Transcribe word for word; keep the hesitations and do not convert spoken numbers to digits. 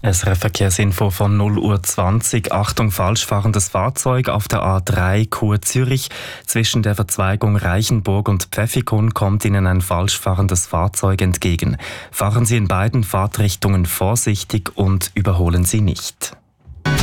S R F Verkehrsinfo von null Uhr zwanzig. Achtung, falsch fahrendes Fahrzeug auf der A drei Chur-Zürich. Zwischen der Verzweigung Reichenburg und Pfäffikon kommt Ihnen ein falsch fahrendes Fahrzeug entgegen. Fahren Sie in beiden Fahrtrichtungen vorsichtig und überholen Sie nicht.